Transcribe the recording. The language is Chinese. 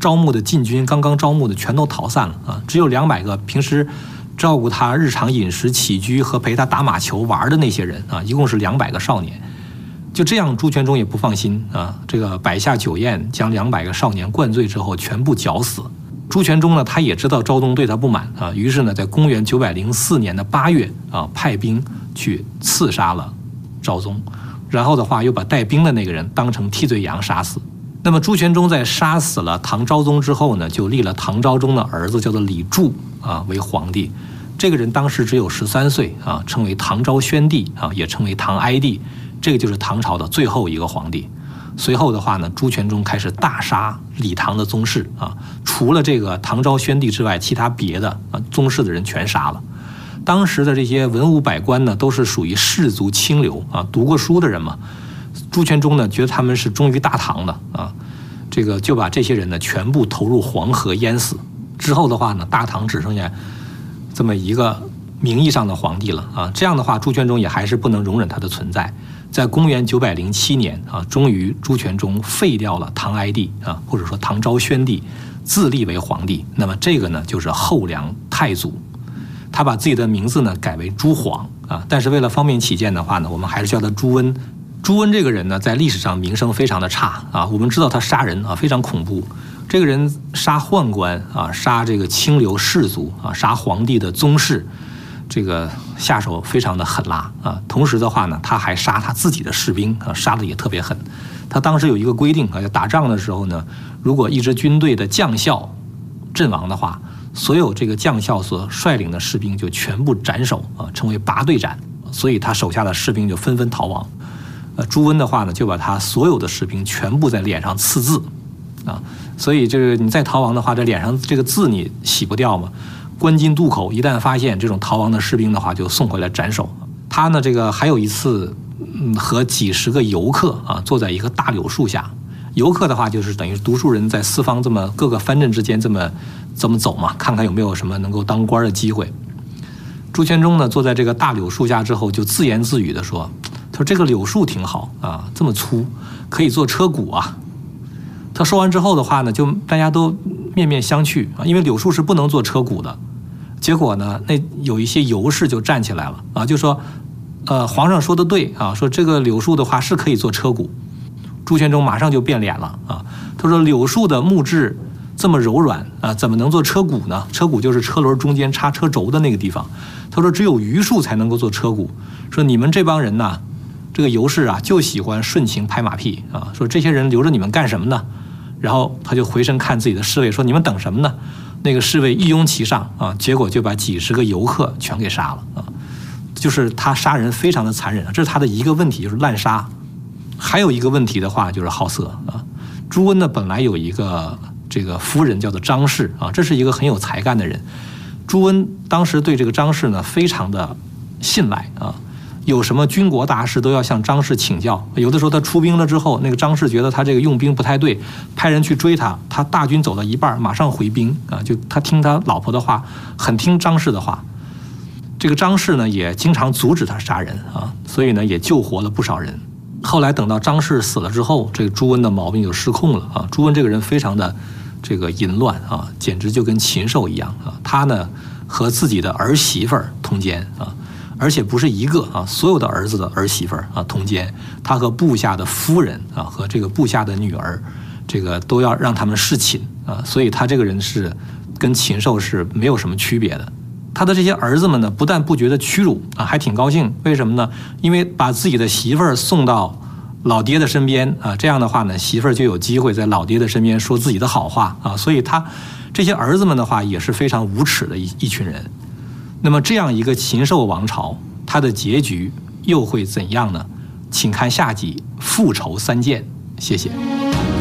招募的禁军，刚刚招募的全都逃散了啊，只有200个平时照顾他日常饮食起居和陪他打马球玩的那些人啊，一共是200个少年。就这样，朱全忠也不放心啊，这个摆下酒宴，将200个少年灌醉之后全部绞死。朱全忠呢，他也知道昭宗对他不满啊，于是呢，在公元904年的8月啊，派兵去刺杀了昭宗，然后的话又把带兵的那个人当成替罪羊杀死。那么朱全忠在杀死了唐昭宗之后呢，就立了唐昭宗的儿子叫做李柱啊为皇帝。这个人当时只有13岁啊，称为唐昭宣帝啊，也称为唐哀帝。这个就是唐朝的最后一个皇帝。随后的话呢，朱全忠开始大杀李唐的宗室啊，除了这个唐昭宣帝之外，其他别的啊宗室的人全杀了。当时的这些文武百官呢，都是属于士族清流啊，读过书的人嘛。朱全忠呢，觉得他们是忠于大唐的啊，这个就把这些人呢全部投入黄河淹死。之后的话呢，大唐只剩下这么一个名义上的皇帝了啊。这样的话，朱全忠也还是不能容忍他的存在。在公元907年啊，终于朱全忠废掉了唐哀帝啊，或者说唐昭宣帝，自立为皇帝。那么这个呢，就是后梁太祖。他把自己的名字呢改为朱晃啊，但是为了方便起见的话呢，我们还是叫他朱温。朱温这个人呢，在历史上名声非常的差啊。我们知道他杀人啊，非常恐怖。这个人杀宦官啊，杀这个清流士族啊，杀皇帝的宗室。这个下手非常的狠辣啊，同时的话呢，他还杀他自己的士兵啊，杀的也特别狠。他当时有一个规定啊，打仗的时候呢，如果一支军队的将校阵亡的话，所有这个将校所率领的士兵就全部斩首啊，称为拔队斩。所以他手下的士兵就纷纷逃亡。朱温的话呢，就把他所有的士兵全部在脸上刺字啊，所以这个你再逃亡的话，这脸上这个字你洗不掉嘛。关进渡口，一旦发现这种逃亡的士兵的话，就送回来斩首。他呢，这个还有一次，和几十个游客啊，坐在一个大柳树下。游客的话，就是等于读书人在四方这么各个藩镇之间这么走嘛，看看有没有什么能够当官的机会。朱全忠呢，坐在这个大柳树下之后，就自言自语的说：“他说这个柳树挺好啊，这么粗，可以做车毂啊。”他说完之后的话呢，就大家都面面相觑啊，因为柳树是不能做车毂的。结果呢，那有一些游士就站起来了啊，就说，皇上说的对啊，说这个柳树的话是可以做车毂。朱全忠马上就变脸了啊，他说柳树的木质这么柔软啊，怎么能做车毂呢？车毂就是车轮中间插车轴的那个地方。他说只有榆树才能够做车毂。说你们这帮人呢，这个游士啊，就喜欢顺情拍马屁啊。说这些人留着你们干什么呢？然后他就回身看自己的侍卫，说你们等什么呢？那个侍卫一拥其上啊，结果就把几十个游客全给杀了啊。就是他杀人非常的残忍，这是他的一个问题，就是滥杀。还有一个问题的话，就是好色啊。朱温呢，本来有一个这个夫人叫做张氏啊，这是一个很有才干的人。朱温当时对这个张氏呢非常的信赖啊，有什么军国大事都要向张氏请教。有的时候他出兵了之后，那个张氏觉得他这个用兵不太对，派人去追他，他大军走到一半马上回兵啊，就他听他老婆的话，很听张氏的话。这个张氏呢也经常阻止他杀人啊，所以呢也救活了不少人。后来等到张氏死了之后，这个朱温的毛病就失控了啊。朱温这个人非常的这个淫乱啊，简直就跟禽兽一样啊。他呢和自己的儿媳妇儿通奸啊，而且不是一个啊，所有的儿子的儿媳妇儿啊通奸。他和部下的夫人啊和这个部下的女儿，这个都要让他们侍寝啊。所以他这个人是跟禽兽是没有什么区别的。他的这些儿子们呢，不但不觉得屈辱啊，还挺高兴。为什么呢？因为把自己的媳妇儿送到老爹的身边啊，这样的话呢，媳妇儿就有机会在老爹的身边说自己的好话啊。所以他这些儿子们的话也是非常无耻的一群人。那么这样一个禽兽王朝，它的结局又会怎样呢？请看下集《复仇三剑》。谢谢。